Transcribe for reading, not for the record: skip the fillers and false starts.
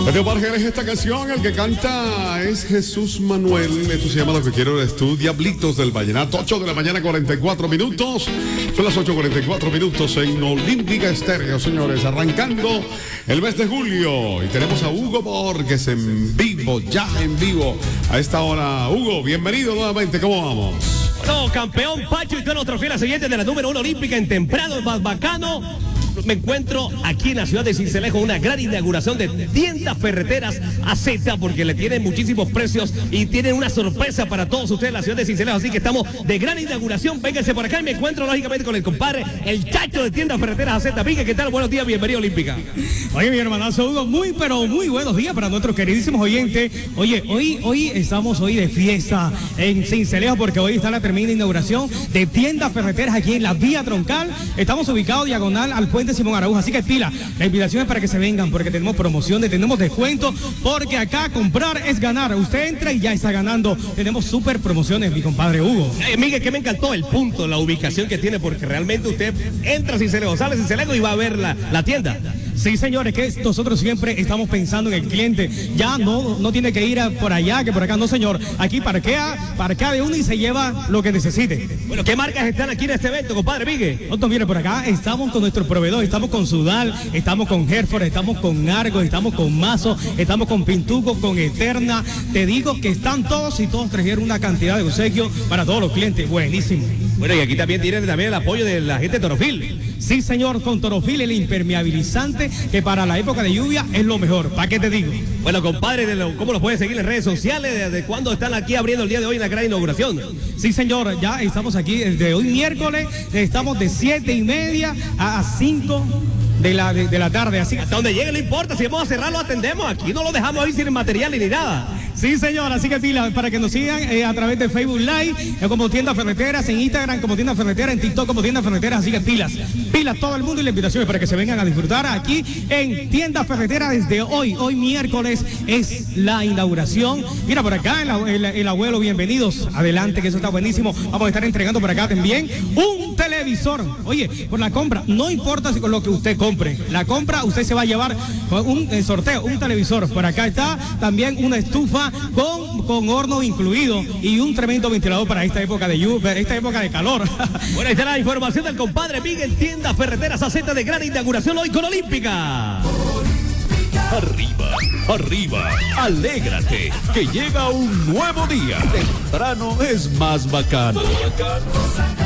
Desde Bargeles esta canción, el que canta es Jesús Manuel. Esto se llama Lo que quiero eres tú, Diablitos del Vallenato. 8 de la mañana, 44 minutos. Son las 8:44 minutos en Olímpica Estéreo, señores. Arrancando el mes de julio. Y tenemos a Hugo Borges en vivo, ya en vivo. A esta hora, Hugo, bienvenido nuevamente. ¿Cómo vamos? No, campeón Pacho y todos nuestros fieles siguientes de la número 1 olímpica en temprano, el más bacano. Me encuentro aquí en la ciudad de Sincelejo, una gran inauguración de tiendas ferreteras AZ, porque le tienen muchísimos precios y tienen una sorpresa para todos ustedes en la ciudad de Sincelejo. Así que estamos de gran inauguración. Vénganse por acá y me encuentro lógicamente con el compadre, el Chacho de tiendas ferreteras AZ. Pique, ¿qué tal? Buenos días, bienvenido a Olímpica. Oye, mi hermanazo Hugo, pero muy buenos días para nuestros queridísimos oyentes. Oye, hoy estamos de fiesta en Sincelejo, porque hoy está la tremenda inauguración de tiendas ferreteras aquí en la vía troncal. Estamos ubicados diagonal al puente Simón Araújo, así que pila, la invitación es para que se vengan, porque tenemos promociones, tenemos descuentos, porque acá comprar es ganar. Usted entra y ya está ganando. Tenemos súper promociones, mi compadre Hugo. Miguel, que me encantó el punto, la ubicación que tiene, porque realmente usted entra a Sincelejo, sale a Sincelejo y va a ver la tienda. Sí, señores, que nosotros siempre estamos pensando en el cliente. Ya no tiene que ir por allá, que por acá. No, señor. Aquí parquea de uno y se lleva lo que necesite. Bueno, ¿qué marcas están aquí en este evento, compadre Miguel? Nosotros, mire, por acá estamos con nuestro proveedor. Estamos con Sudal, estamos con Herford, estamos con Argo, estamos con Mazo, estamos con Pintuco, con Eterna. Te digo que están todos y todos trajeron una cantidad de obsequios para todos los clientes. Buenísimo. Bueno, y aquí también tienen el apoyo de la gente de Torofil. Sí, señor, con Torofil, el impermeabilizante, que para la época de lluvia es lo mejor. ¿Para qué te digo? Bueno, compadre, ¿cómo los pueden seguir en redes sociales? ¿Desde cuándo están aquí abriendo el día de hoy en la gran inauguración? Sí, señor, ya estamos aquí desde hoy miércoles. Estamos de 7:30 a 5 de la tarde. Así hasta donde llegue no importa. Si vamos a cerrar, lo atendemos. Aquí no lo dejamos ahí sin material ni nada. Sí, señor, así que pila, para que nos sigan a través de Facebook Live, como Tiendas Ferreteras, en Instagram como Tiendas Ferreteras, en TikTok como Tiendas Ferreteras, así que pilas todo el mundo, y la invitación es para que se vengan a disfrutar aquí en Tiendas Ferreteras desde hoy miércoles es la inauguración. Mira por acá el abuelo, bienvenidos, adelante, que eso está buenísimo. Vamos a estar entregando por acá también un televisor. Oye, por la compra, no importa si con lo que usted compre, la compra usted se va a llevar un sorteo, un televisor. Por acá está también una estufa con horno incluido y un tremendo ventilador para esta época de lluvia, esta época de calor. Bueno, ahí está la información del compadre Miguel, Tiendas Ferreteras AZ, de gran inauguración hoy con Olímpica. Arriba, arriba, alégrate, que llega un nuevo día. Temprano es más bacano.